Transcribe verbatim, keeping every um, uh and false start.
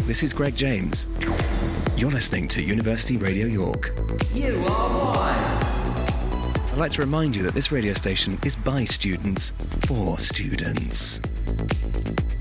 this is Greg James. You're listening to University Radio York. You are one. I'd like to remind you that this radio station is by students for students.